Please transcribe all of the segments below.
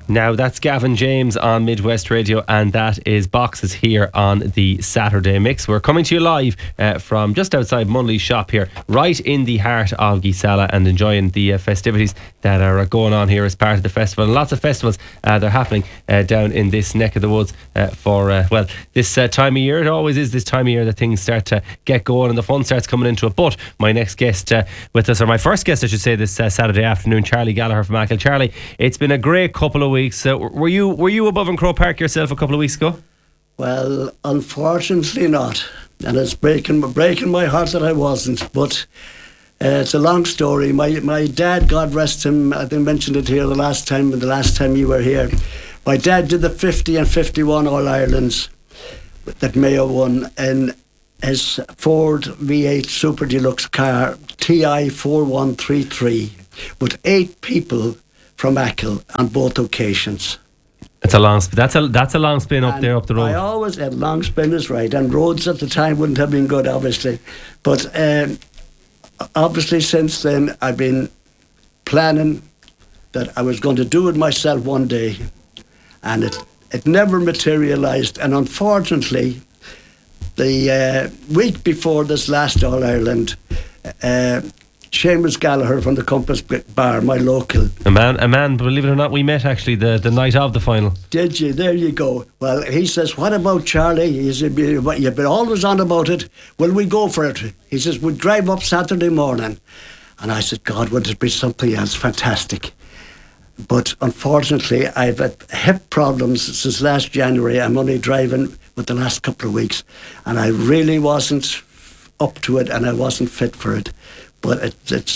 Now that's Gavin James on Midwest Radio, and that is Boxes here on the Saturday Mix. We're coming to you live from just outside Munley's shop here, right in the heart of Gisala, and enjoying the festivities that are going on here as part of the festival. And lots of festivals they're happening down in this neck of the woods for this time of year. It always is this time of year that things start to get going and the fun starts coming into it. But my next guest with us, or my first guest I should say, this Saturday afternoon, Charlie Gallagher from Achill. Charlie, it's been a great couple of weeks. Were you above in Croke Park yourself a couple of weeks ago? Well, unfortunately not, and it's breaking my heart that I wasn't. But it's a long story. My dad, God rest him, I think I mentioned it here the last time you were here. My dad did the 50 and 51 All Irelands that Mayo won in his Ford V8 Super Deluxe car TI 4133 with 8 people from Achill on both occasions. It's a long that's a long spin up there up the road. I always had long spin is right, and roads at the time wouldn't have been good, obviously. But obviously since then I've been planning that I was going to do it myself one day, and it never materialised. And unfortunately, the week before this last All Ireland, Seamus Gallagher from the Compass Bar, my local. A man, believe it or not, we met actually the night of the final. Did you? There you go. Well, he says, what about Charlie? He said, you've been always on about it. Will we go for it? He says, we'll drive up Saturday morning. And I said, God, would it be something else fantastic? But unfortunately, I've had hip problems since last January. I'm only driving with the last couple of weeks. And I really wasn't up to it, and I wasn't fit for it. But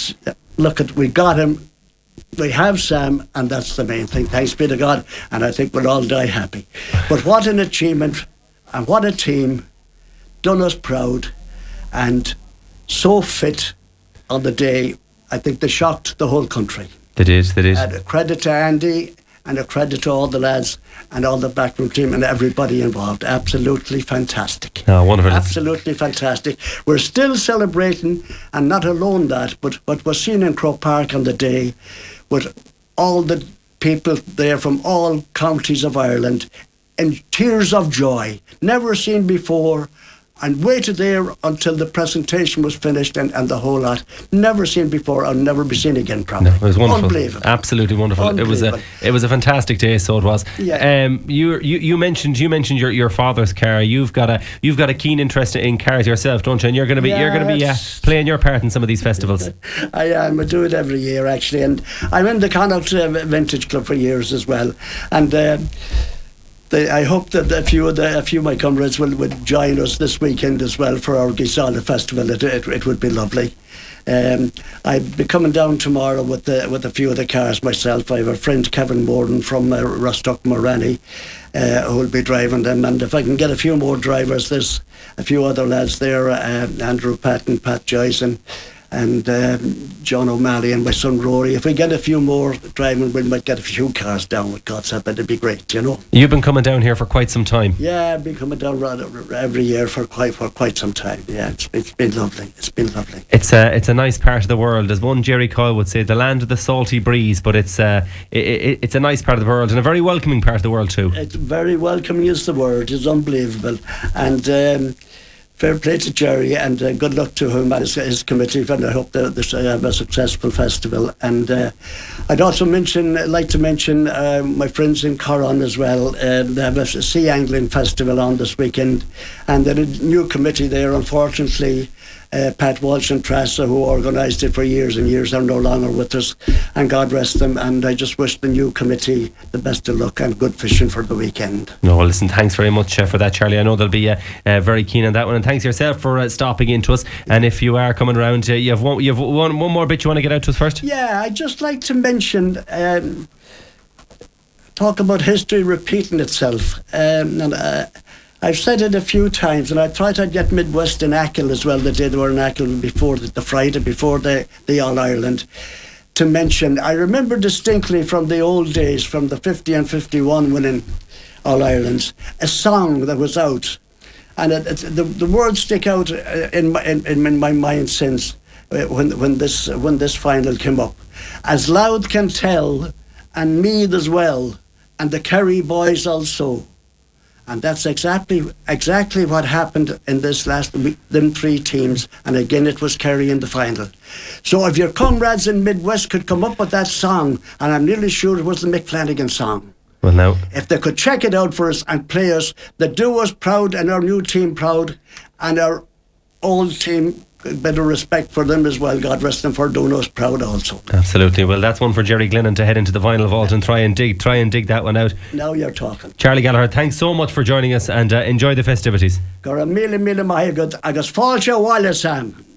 we got him, we have Sam, and that's the main thing. Thanks be to God, and I think we'll all die happy. But what an achievement, and what a team, done us proud, and so fit on the day. I think they shocked the whole country. They did. And a credit to Andy, and a credit to all the lads and all the backroom team and everybody involved. Absolutely fantastic. Oh, wonderful. Absolutely fantastic. We're still celebrating, and not alone that, but what was seen in Croke Park on the day with all the people there from all counties of Ireland in tears of joy, never seen before, and waited there until the presentation was finished and the whole lot. Never seen before, I'll never be seen again, probably. No, it was wonderful. Unbelievable. Absolutely wonderful. It was a fantastic day, so it was. Yeah. You mentioned your father's car. You've got a keen interest in cars yourself, don't you? And you're going to be playing your part in some of these festivals. I am. I do it every year actually, and I'm in the Connacht Vintage Club for years as well, and. I hope that a few of my comrades will join us this weekend as well for our Gisala Festival. It would be lovely. I'll be coming down tomorrow with a few of the cars myself. I have a friend, Kevin Morden from Rostock Morani, who will be driving them. And if I can get a few more drivers, there's a few other lads there, Andrew Patton, Pat Joyce, and John O'Malley and my son Rory. If we get a few more driving, we might get a few cars down with God's help. That'd be great, you know. You've been coming down here for quite some time. Yeah, I've been coming down every year for quite some time. Yeah, it's been lovely. It's been lovely. It's a nice part of the world, as one Jerry Coyle would say, the land of the salty breeze. But it's a nice part of the world, and a very welcoming part of the world too. It's very welcoming is the word. It's unbelievable, and. Fair play to Jerry, and good luck to him and his committee, and I hope they have a successful festival. And I'd also like to mention my friends in Corran as well. They have a sea angling festival on this weekend, and there is a new committee there. Unfortunately, Pat Walsh and Trassa, who organised it for years and years, are no longer with us, and God rest them. And I just wish the new committee the best of luck and good fishing for the weekend. No, well, listen, thanks very much for that, Charlie. I know they'll be very keen on that one, and thanks yourself for stopping into us. And if you are coming around, you have one more bit you want to get out to us first? Yeah, I'd just like to mention, talk about history repeating itself. I've said it a few times, and I tried to get Midwest in Achill as well, the day they were in Achill before the Friday before the All Ireland, to mention. I remember distinctly from the old days, from the 50 and 51 winning All Irelands, a song that was out, and the words stick out in my mind since when this final came up. As loud can tell, and mead as well, and the Kerry boys also. And that's exactly what happened in this last week, them 3 teams. And again, it was Kerry in the final. So if your comrades in Midwest could come up with that song, and I'm nearly sure it was the Mick Flanagan song. Well, now, if they could check it out for us and play us, they do us proud and our new team proud, and our old team, a bit of respect for them as well. God rest them for doing us proud also. Absolutely. Well, that's one for Jerry Glennon to head into the final vault and try and dig that one out. Now you're talking. Charlie Gallagher, thanks so much for joining us, and enjoy the festivities. Gur a mille maithigad agus fáilte bháile Sam.